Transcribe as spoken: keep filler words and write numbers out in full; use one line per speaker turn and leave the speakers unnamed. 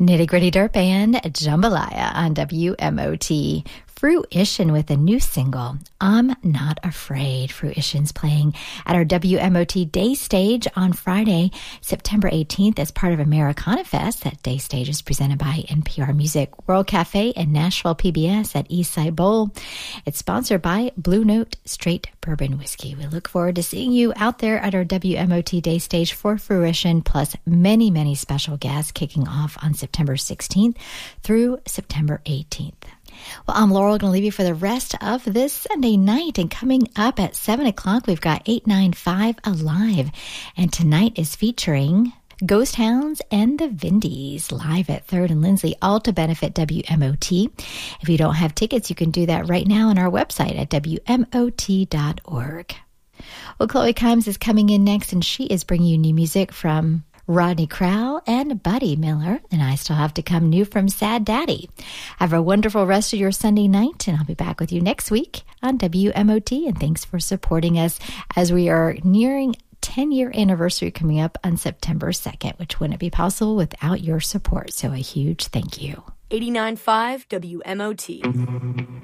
Nitty Gritty Dirt Band, Jambalaya on W M O T. Fruition with a new single, I'm Not Afraid. Fruition's playing at our W M O T Day Stage on Friday, September eighteenth as part of Americana Fest. That Day Stage is presented by N P R Music, World Cafe, and Nashville P B S at Eastside Bowl. It's sponsored by Blue Note Straight Bourbon Whiskey. We look forward to seeing you out there at our W M O T Day Stage for Fruition, plus many, many special guests kicking off on September sixteenth through September eighteenth. Well, I'm Laurel, going to leave you for the rest of this Sunday night. And coming up at seven o'clock, we've got eight ninety-five Alive. And tonight is featuring Ghost Hounds and the Vindies live at third and Lindsley, all to benefit W M O T. If you don't have tickets, you can do that right now on our website at W M O T dot org. Well, Chloe Kimes is coming in next, and she is bringing you new music from Rodney Crowell and Buddy Miller, and I still have to come new from Sad Daddy. Have a wonderful rest of your Sunday night, and I'll be back with you next week on W M O T, and thanks for supporting us as we are nearing ten-year anniversary coming up on September second, which wouldn't be possible without your support, so a huge thank you.
eighty-nine point five W M O T.